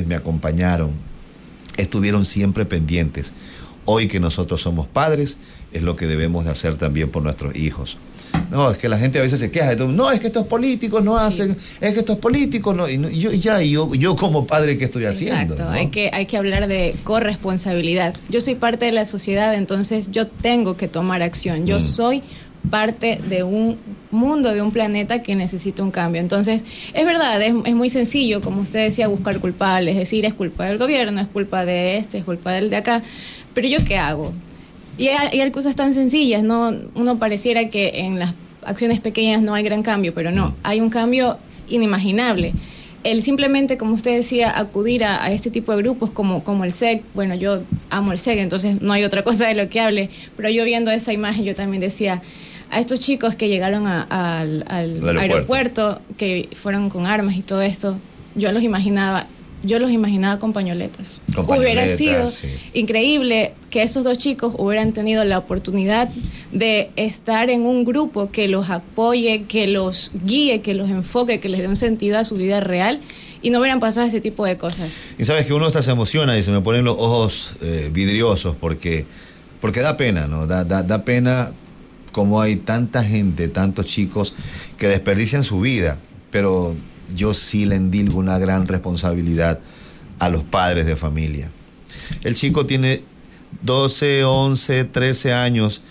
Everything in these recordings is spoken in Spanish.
me acompañaron, estuvieron siempre pendientes. Hoy que nosotros somos padres, es lo que debemos de hacer también por nuestros hijos. No, es que la gente a veces se queja de todo. No, es que estos políticos no hacen, es que estos políticos no. Yo como padre, ¿qué estoy haciendo? Exacto, ¿no? hay que hablar de corresponsabilidad. Yo soy parte de la sociedad, entonces yo tengo que tomar acción. Yo soy parte de un mundo, de un planeta que necesita un cambio. Entonces, es verdad, es muy sencillo, como usted decía, buscar culpables, es decir, es culpa del gobierno, es culpa de es culpa del de acá. Pero ¿yo qué hago? Y hay cosas tan sencillas, ¿no? Uno pareciera que en las acciones pequeñas no hay gran cambio, pero no, hay un cambio inimaginable. El simplemente, como usted decía, acudir a este tipo de grupos como el SEC, bueno, yo amo el SEC, entonces no hay otra cosa de lo que hable, pero yo viendo esa imagen yo también decía, a estos chicos que llegaron al aeropuerto, que fueron con armas y todo esto, yo los imaginaba con pañoletas. Hubiera sido increíble que esos dos chicos hubieran tenido la oportunidad de estar en un grupo que los apoye, que los guíe, que los enfoque, que les dé un sentido a su vida real y no hubieran pasado ese tipo de cosas. Y sabes que uno hasta se emociona y se me ponen los ojos vidriosos porque da pena, ¿no? Da pena como hay tanta gente, tantos chicos que desperdician su vida, pero yo sí le endilgo una gran responsabilidad a los padres de familia. El chico tiene 12, 11, 13 años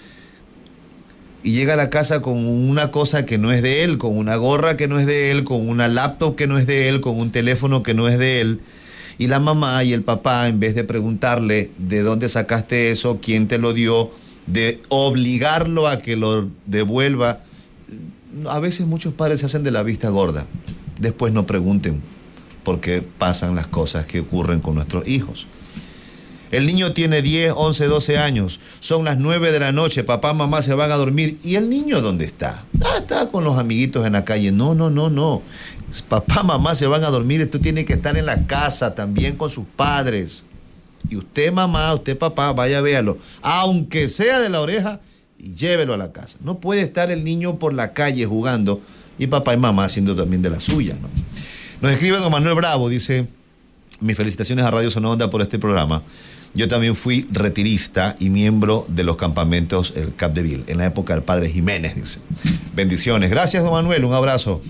y llega a la casa con una cosa que no es de él, con una gorra que no es de él, con una laptop que no es de él, con un teléfono que no es de él. Y la mamá y el papá, en vez de preguntarle de dónde sacaste eso, quién te lo dio, de obligarlo a que lo devuelva, a veces muchos padres se hacen de la vista gorda. Después no pregunten por qué pasan las cosas que ocurren con nuestros hijos. El niño tiene 10, 11, 12 años. Son las 9 de la noche. Papá, mamá se van a dormir. ¿Y el niño dónde está? Está con los amiguitos en la calle. No. Papá, mamá se van a dormir. Esto tiene que estar en la casa también con sus padres. Y usted, mamá, usted, papá, vaya, véalo. Aunque sea de la oreja, y llévelo a la casa. No puede estar el niño por la calle jugando y papá y mamá haciendo también de la suya, ¿no? Nos escribe don Manuel Bravo, dice: mis felicitaciones a Radio Sononda por este programa. Yo también fui retirista y miembro de los campamentos el Capdeville, en la época del padre Jiménez, dice. Bendiciones. Gracias, don Manuel, un abrazo.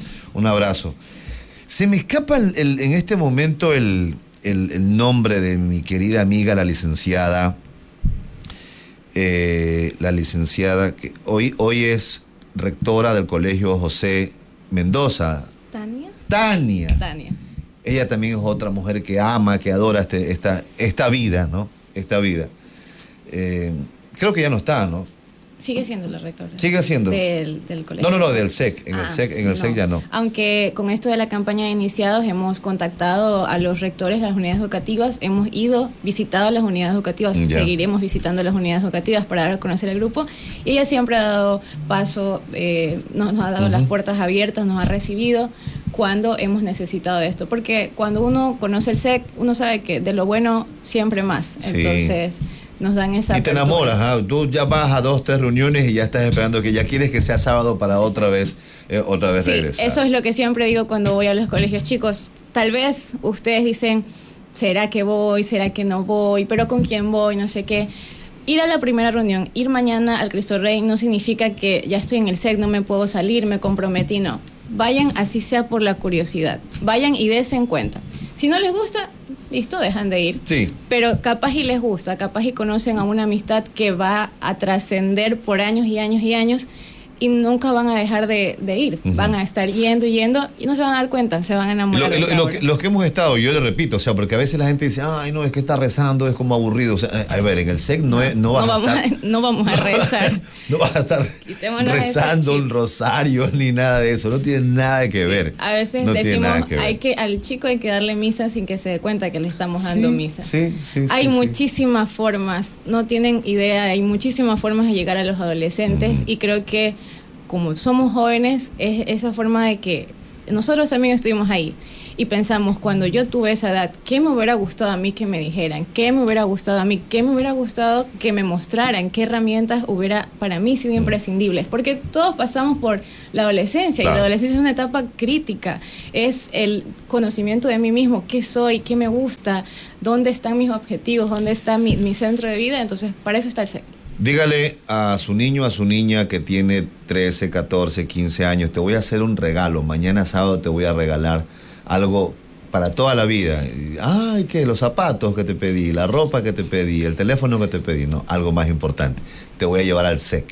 Se me escapa en este momento el nombre de mi querida amiga, la licenciada que hoy es rectora del Colegio José Mendoza. Tania. Ella también es otra mujer que ama, que adora esta vida, ¿no? Esta vida. Creo que ya no está, ¿no? Sigue siendo la rectora. Sigue siendo. Del colegio. No, del SEC. En el SEC ya no. Aunque con esto de la campaña de iniciados hemos contactado a los rectores de las unidades educativas, hemos visitado las unidades educativas, seguiremos visitando las unidades educativas para dar a conocer el grupo, y ella siempre ha dado paso, nos ha dado las puertas abiertas, nos ha recibido cuando hemos necesitado esto, porque cuando uno conoce el SEC, uno sabe que de lo bueno siempre más, entonces nos dan esa y te apertura. enamoras, tú ya vas a 2, 3 reuniones y ya estás esperando que ya quieres que sea sábado para otra vez regresar. Eso es lo que siempre digo cuando voy a los colegios. Chicos, tal vez ustedes dicen, ¿será que voy? ¿Será que no voy? ¿Pero con quién voy? No sé qué. Ir a la primera reunión, ir mañana al Cristo Rey no significa que ya estoy en el SEC, no me puedo salir, me comprometí, no. Vayan así sea por la curiosidad. Vayan y dense en cuenta. Si no les gusta, listo, dejan de ir. Sí. Pero capaz y les gusta, capaz y conocen a una amistad que va a trascender por años y años y años y nunca van a dejar de ir. Van a estar yendo y no se van a dar cuenta, se van a enamorar. Los que hemos estado, yo le repito, o sea, porque a veces la gente dice, ay, no, es que está rezando, es como aburrido. O sea, a ver, en el SEC no vamos a rezar. No vas a estar rezando un rosario ni nada de eso, no tiene nada que ver. A veces decimos, al chico hay que darle misa sin que se dé cuenta que le estamos dando misa. Hay muchísimas formas, no tienen idea, hay muchísimas formas de llegar a los adolescentes y creo que como somos jóvenes, es esa forma de que nosotros también estuvimos ahí. y pensamos, cuando yo tuve esa edad, ¿qué me hubiera gustado a mí que me dijeran? ¿Qué me hubiera gustado a mí? ¿Qué me hubiera gustado que me mostraran? ¿Qué herramientas hubiera para mí sido imprescindibles? Porque todos pasamos por la adolescencia, claro, y la adolescencia es una etapa crítica. Es el conocimiento de mí mismo, qué soy, qué me gusta, dónde están mis objetivos, dónde está mi centro de vida. Entonces, para eso está el SEC. Dígale a su niño, a su niña que tiene 13, 14, 15 años, te voy a hacer un regalo, mañana sábado te voy a regalar algo para toda la vida. Ay, ¿qué? Los zapatos que te pedí, la ropa que te pedí, el teléfono que te pedí. No, algo más importante, te voy a llevar al SEC.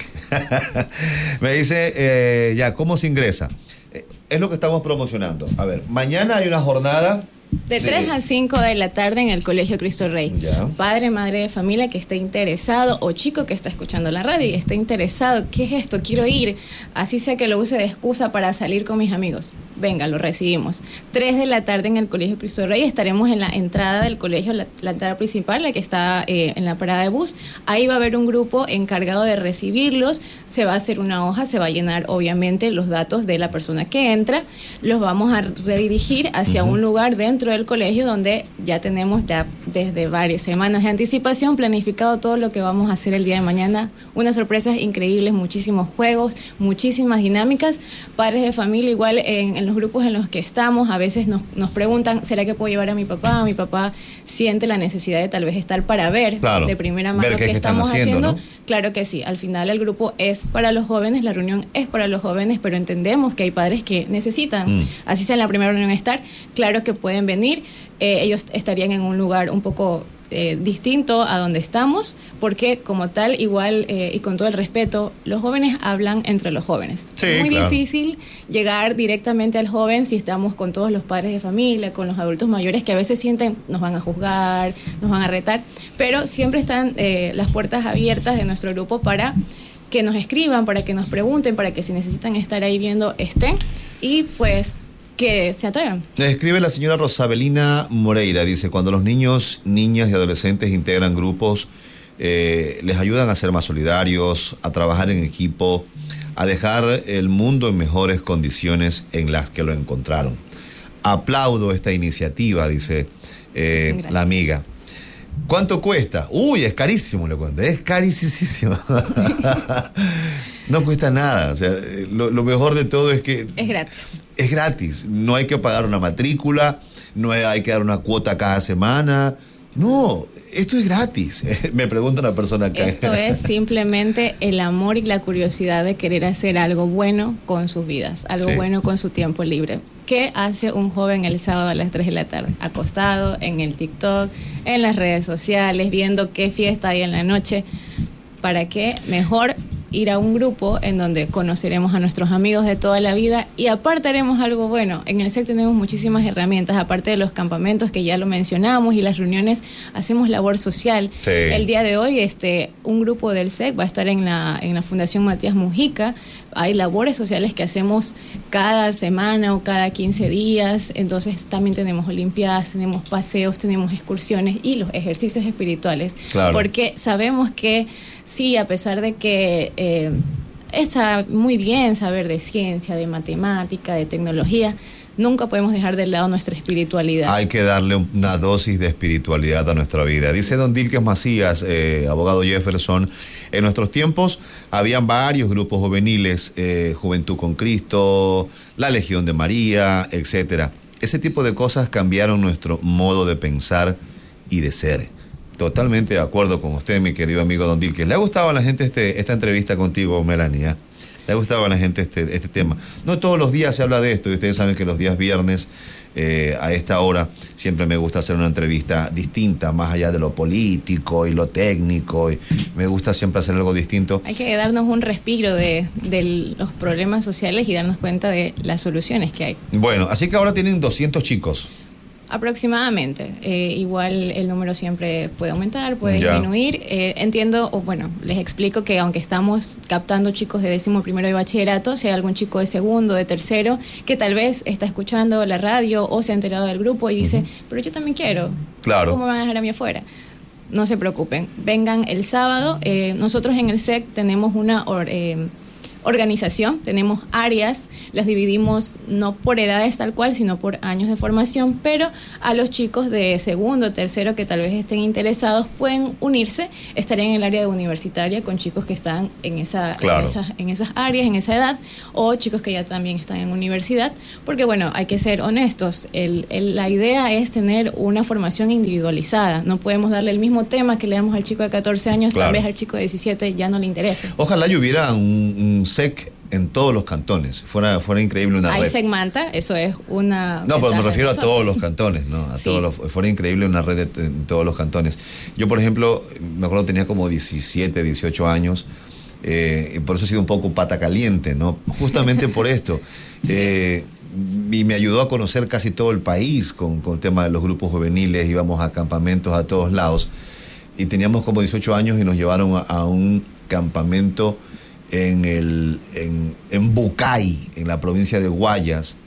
Me dice, ya, ¿cómo se ingresa? Es lo que estamos promocionando. A ver, mañana hay una jornada de 3 a 5 de la tarde en el Colegio Cristo Rey. Ya. Padre, madre de familia que esté interesado, o chico que está escuchando la radio y esté interesado, ¿qué es esto? Quiero ir, así sea que lo use de excusa para salir con mis amigos. Venga, lo recibimos. 3 de la tarde en el Colegio Cristo Rey, estaremos en la entrada del colegio, la entrada principal, la que está en la parada de bus. Ahí va a haber un grupo encargado de recibirlos, se va a hacer una hoja, se va a llenar obviamente los datos de la persona que entra, los vamos a redirigir hacia un lugar dentro del colegio donde ya tenemos desde varias semanas de anticipación planificado todo lo que vamos a hacer el día de mañana. Unas sorpresas increíbles, muchísimos juegos, muchísimas dinámicas. Padres de familia igual en los grupos en los que estamos, a veces nos preguntan, ¿será que puedo llevar a mi papá? Mi papá siente la necesidad de tal vez estar para ver, claro, de primera mano qué estamos haciendo. ¿No? Claro que sí, al final el grupo es para los jóvenes, la reunión es para los jóvenes, pero entendemos que hay padres que necesitan, así sea en la primera reunión estar, claro que pueden venir, ellos estarían en un lugar un poco distinto a donde estamos, porque como tal, igual y con todo el respeto, los jóvenes hablan entre los jóvenes. Sí, es muy difícil llegar directamente al joven si estamos con todos los padres de familia, con los adultos mayores que a veces sienten nos van a juzgar, nos van a retar, pero siempre están las puertas abiertas de nuestro grupo para que nos escriban, para que nos pregunten, para que si necesitan estar ahí viendo, estén, y pues que se atrevan. Escribe la señora Rosabelina Moreira, dice, cuando los niños, niñas y adolescentes integran grupos, les ayudan a ser más solidarios, a trabajar en equipo, a dejar el mundo en mejores condiciones en las que lo encontraron. Aplaudo esta iniciativa, dice la amiga. ¿Cuánto cuesta? Uy, es carísimo, le cuento, es carísimo. No cuesta nada, o sea, lo mejor de todo es que es gratis. Es gratis, no hay que pagar una matrícula, no hay que dar una cuota cada semana. No, esto es gratis. Me pregunta una persona acá. Esto es simplemente el amor y la curiosidad de querer hacer algo bueno con sus vidas, algo bueno con su tiempo libre. ¿Qué hace un joven el sábado a las 3 de la tarde? Acostado en el TikTok, en las redes sociales, viendo qué fiesta hay en la noche. ¿Para qué? Mejor ir a un grupo en donde conoceremos a nuestros amigos de toda la vida y aparte haremos algo bueno. En el SEC tenemos muchísimas herramientas, aparte de los campamentos que ya lo mencionamos y las reuniones, hacemos labor social. Sí. El día de hoy un grupo del SEC va a estar en la Fundación Matías Mujica. Hay labores sociales que hacemos cada semana o cada 15 días, entonces también tenemos olimpiadas, tenemos paseos, tenemos excursiones y los ejercicios espirituales. Claro. Porque sabemos que sí, a pesar de que está muy bien saber de ciencia, de matemática, de tecnología, nunca podemos dejar de lado nuestra espiritualidad. Hay que darle una dosis de espiritualidad a nuestra vida. Dice don Dilkes Macías, abogado Jefferson, en nuestros tiempos habían varios grupos juveniles, Juventud con Cristo, la Legión de María, etcétera. Ese tipo de cosas cambiaron nuestro modo de pensar y de ser. Totalmente de acuerdo con usted, mi querido amigo don Dilkes. ¿Le ha gustado a la gente esta entrevista contigo, Melania? ¿Le ha gustado a la gente este tema? No todos los días se habla de esto, y ustedes saben que los días viernes, a esta hora, siempre me gusta hacer una entrevista distinta, más allá de lo político y lo técnico, y me gusta siempre hacer algo distinto. Hay que darnos un respiro de los problemas sociales y darnos cuenta de las soluciones que hay. Bueno, así que ahora tienen 200 chicos. Aproximadamente. Igual el número siempre puede aumentar, puede disminuir. Entiendo, les explico que aunque estamos captando chicos de 11º de bachillerato, si hay algún chico de segundo, de tercero, que tal vez está escuchando la radio o se ha enterado del grupo y dice, pero yo también quiero. Claro. ¿Cómo me van a dejar a mí afuera? No se preocupen, vengan el sábado. Nosotros en el SEC tenemos una organización, tenemos áreas, las dividimos no por edades tal cual, sino por años de formación, pero a los chicos de segundo, tercero que tal vez estén interesados pueden unirse, estarían en el área universitaria con chicos que están en esas áreas, en esa edad, o chicos que ya también están en universidad, porque bueno, hay que ser honestos, la idea es tener una formación individualizada, no podemos darle el mismo tema que le damos al chico de 14 años, tal vez al chico de 17 ya no le interesa. Ojalá hubiera un SEC en todos los cantones, fuera increíble una red. Hay Segmanta, eso es una... No, pero me refiero a todos los cantones, ¿no? Fuera increíble una red en todos los cantones. Yo, por ejemplo, me acuerdo tenía como 17, 18 años, y por eso he sido un poco pata caliente, ¿no? Justamente por esto. Y me ayudó a conocer casi todo el país con el tema de los grupos juveniles, íbamos a campamentos a todos lados, y teníamos como 18 años y nos llevaron a un campamento en Bucay, en la provincia de Guayas,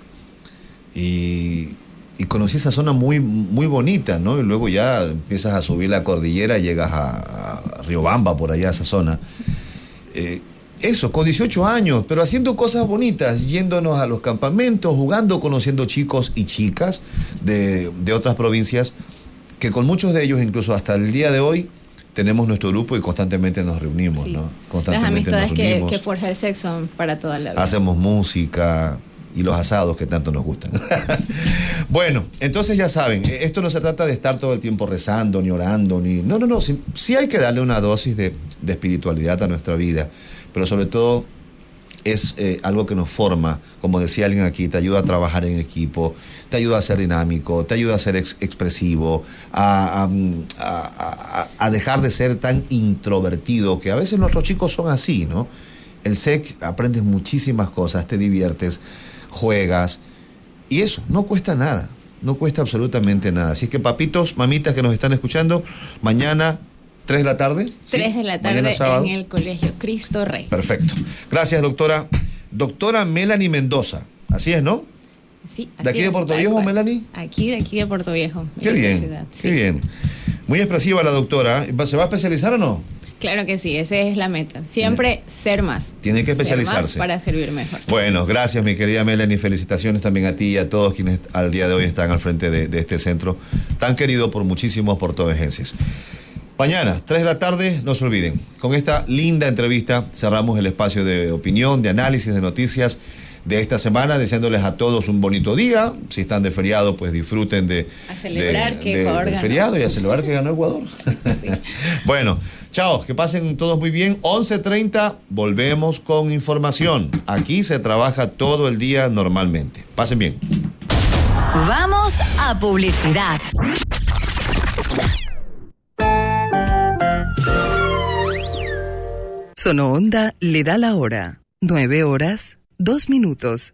y conocí esa zona muy, muy bonita, ¿no? Y luego ya empiezas a subir la cordillera, llegas a Riobamba, por allá, esa zona. Eso, con 18 años, pero haciendo cosas bonitas, yéndonos a los campamentos, jugando, conociendo chicos y chicas de otras provincias, que con muchos de ellos, incluso hasta el día de hoy, tenemos nuestro grupo y constantemente nos reunimos, sí, ¿no? Constantemente las amistades que forja el SEC son para toda la vida. Hacemos música y los asados que tanto nos gustan. Bueno, entonces ya saben, esto no se trata de estar todo el tiempo rezando, ni orando, ni... No, sí hay que darle una dosis de espiritualidad a nuestra vida, pero sobre todo es algo que nos forma, como decía alguien aquí, te ayuda a trabajar en equipo, te ayuda a ser dinámico, te ayuda a ser expresivo, a dejar de ser tan introvertido, que a veces nuestros chicos son así, ¿no? El SEC aprendes muchísimas cosas, te diviertes, juegas, y eso no cuesta nada, no cuesta absolutamente nada. Así es que papitos, mamitas que nos están escuchando, mañana 3 de la tarde. 3 de la tarde en el Colegio Cristo Rey. Perfecto. Gracias, doctora. Doctora Melanie Mendoza. Así es, ¿no? Sí. ¿De aquí de Puerto Viejo, Melanie? De aquí de Puerto Viejo. Qué bien, ciudad, sí. Qué bien. Muy expresiva la doctora. ¿Se va a especializar o no? Claro que sí, esa es la meta. Siempre ser más. Tiene que especializarse. Ser más para servir mejor. Bueno, gracias mi querida Melanie. Felicitaciones también a ti y a todos quienes al día de hoy están al frente de este centro tan querido por muchísimos portovejenses. Mañana, 3 de la tarde, no se olviden. Con esta linda entrevista cerramos el espacio de opinión, de análisis, de noticias de esta semana, deseándoles a todos un bonito día. Si están de feriado, pues disfruten del feriado y a celebrar que ganó Ecuador. Sí. Bueno, chao, que pasen todos muy bien. 11:30, volvemos con información. Aquí se trabaja todo el día normalmente. Pasen bien. Vamos a publicidad. Sonoonda le da la hora. 9:02.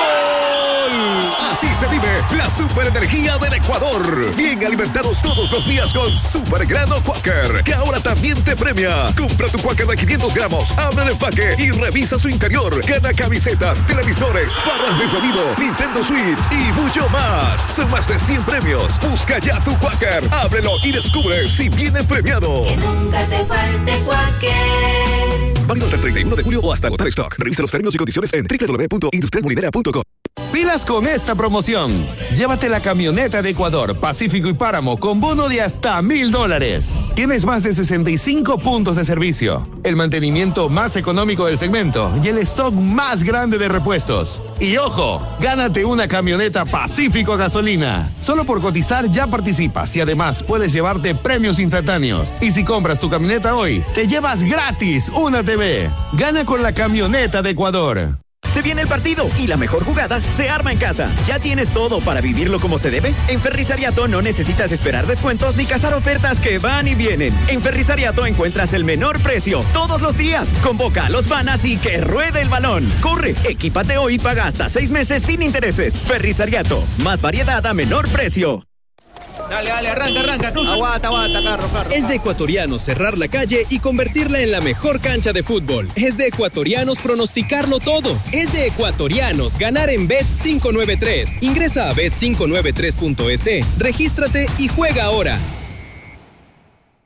Así se vive la superenergía del Ecuador. Bien alimentados todos los días con Super Grano Quaker, que ahora también te premia. Compra tu Quaker de 500 gramos, abre el empaque y revisa su interior. Gana camisetas, televisores, barras de sonido, Nintendo Switch y mucho más. Son más de 100 premios. Busca ya tu Quaker, ábrelo y descubre si viene premiado. Que nunca te falte Quaker. Válido hasta el 31 de julio o hasta agotar stock. Revisa los términos y condiciones en www.industrialmolinera.com. ¡Pilas con esta promoción! Llévate la camioneta de Ecuador, Pacífico y Páramo con bono de hasta $1,000. Tienes más de 65 puntos de servicio, el mantenimiento más económico del segmento y el stock más grande de repuestos. Y ¡ojo! Gánate una camioneta Pacífico a gasolina. Solo por cotizar ya participas y además puedes llevarte premios instantáneos. Y si compras tu camioneta hoy, te llevas gratis una TV. Gana con la camioneta de Ecuador. Se viene el partido y la mejor jugada se arma en casa. ¿Ya tienes todo para vivirlo como se debe? En Ferrisariato no necesitas esperar descuentos ni cazar ofertas que van y vienen. En Ferrisariato encuentras el menor precio todos los días. Convoca a los panas y que ruede el balón. Corre, equípate hoy y paga hasta 6 meses sin intereses. Ferrisariato, más variedad a menor precio. Dale, arranca. Aguanta, carro. Es de ecuatorianos cerrar la calle y convertirla en la mejor cancha de fútbol. Es de ecuatorianos pronosticarlo todo. Es de ecuatorianos ganar en Bet593. Ingresa a bet593.es, regístrate y juega ahora.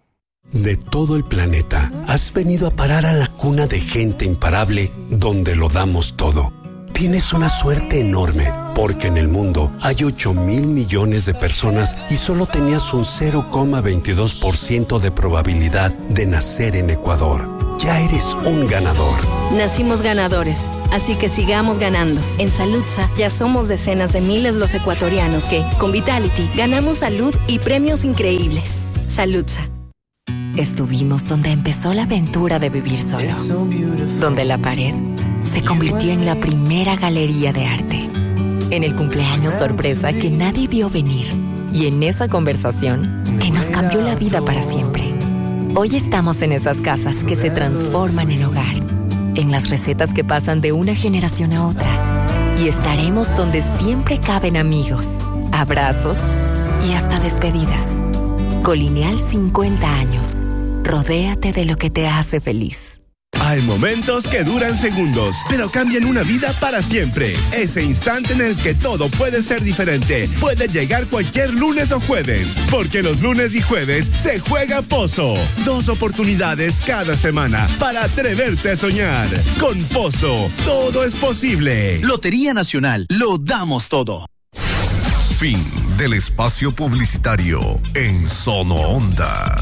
de todo el planeta, has venido a parar a la cuna de gente imparable donde lo damos todo. Tienes una suerte enorme, porque en el mundo hay 8,000 millones de personas y solo tenías un 0,22% de probabilidad de nacer en Ecuador. Ya eres un ganador. Nacimos ganadores, así que sigamos ganando. En Saludsa ya somos decenas de miles los ecuatorianos que, con Vitality, ganamos salud y premios increíbles. Saludsa. Estuvimos donde empezó la aventura de vivir solo, donde la pared se convirtió en la primera galería de arte, en el cumpleaños sorpresa que nadie vio venir y en esa conversación que nos cambió la vida para siempre. Hoy estamos en esas casas que se transforman en hogar, en las recetas que pasan de una generación a otra, y estaremos donde siempre caben amigos, abrazos y hasta despedidas. Colineal 50 años. Rodéate de lo que te hace feliz. Hay momentos que duran segundos, pero cambian una vida para siempre. Ese instante en el que todo puede ser diferente puede llegar cualquier lunes o jueves, porque los lunes y jueves se juega Pozo. 2 oportunidades cada semana para atreverte a soñar. Con Pozo, todo es posible. Lotería Nacional, lo damos todo. Fin del espacio publicitario en Sono Onda.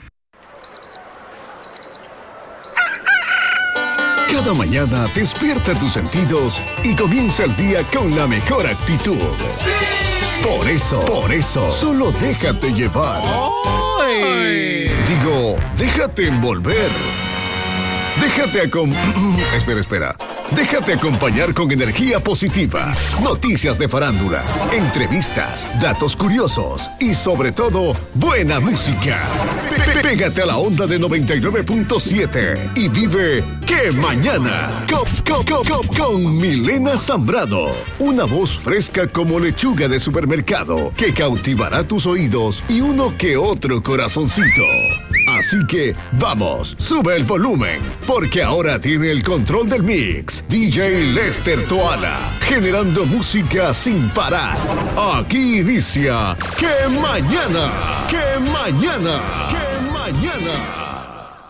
Cada mañana despierta tus sentidos y comienza el día con la mejor actitud. Por eso, solo déjate llevar. Digo, déjate envolver. Déjate acompañar con energía positiva, noticias de farándula, entrevistas, datos curiosos y sobre todo, buena música. Pégate a la onda de 99.7 y vive ¡Qué mañana! Con Milena Zambrano. Una voz fresca como lechuga de supermercado que cautivará tus oídos y uno que otro corazoncito. Así que, vamos, sube el volumen, porque ahora tiene el control del mix DJ Lester Toala, generando música sin parar. Aquí inicia ¡Qué mañana! ¡Qué mañana! ¡Qué mañana!